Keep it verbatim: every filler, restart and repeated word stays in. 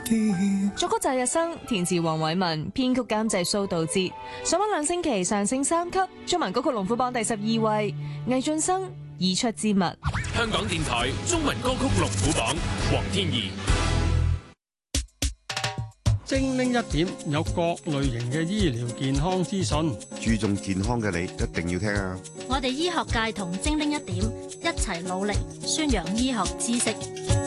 啲。 作曲澤日生，填詞黃偉文，編曲監製蘇道哲。上溫兩星期上升三級，中文歌曲龍虎榜第十二位。魏浚笙已出之物。 香港電台中文歌曲龍虎榜，黃天怡。 精靈一點有各類型嘅醫療健康資訊， 注重健康嘅你一定要聽啊！ 我哋醫學界同精靈一點一齊努力宣揚醫學知識。